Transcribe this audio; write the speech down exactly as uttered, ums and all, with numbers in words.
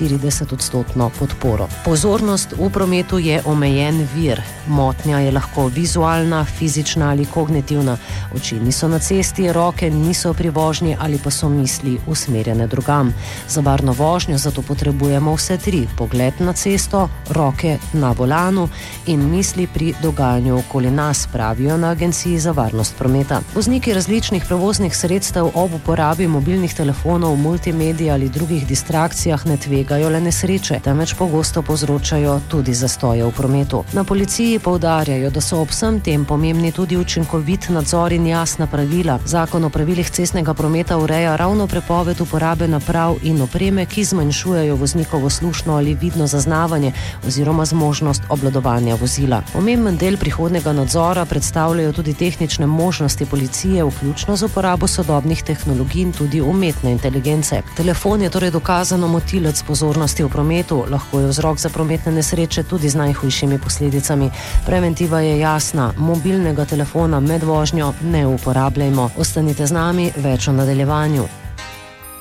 štiridesetodstotno podporo. Pozornost v prometu je omejen vir. Motnja je lahko vizualna, fizična ali kognitivna. Oči niso na cesti, roke niso pri vožnji ali pa so misli usmerjene drugam. Za varno vožnjo zato potrebujemo vse tri: pogled na cesto, roke na volanu in misli pri dogajanju okoli nas, pravijo na Agenciji za varnost prometa. Vozniki različnih prevoznih sredstev ob uporabi mobilnih telefonov, multimedija ali drugih distrakcijah ne tvegajo le nesreče, temveč pogosto povzročajo tudi zastoje v prometu. Na policiji poudarjajo, da so ob vsem tem pomembni tudi učinkovit nadzor in jasna pravila. Zakon o pravilih cestnega prometa ureja ravno prepoved uporabe naprav in opreme, ki zmanjšujejo voznikovo slušno ali vidno zaznavanje oziroma zmožnost obvladovanja vozila. Pomemben del prihodnega nadzora predstavljajo tudi tehnične možnosti policije, vključno z uporabo sodobnih tehnologij in tudi umetne inteligence. Telefon je torej dokazano motilec pozornosti v prometu, lahko je vzrok za prometne nesreče tudi z najhujšimi posledicami. Preventiva je jasna, mobilnega telefona med vožnjo ne uporabljajmo. Ostanite z nami, več o nadaljevanju.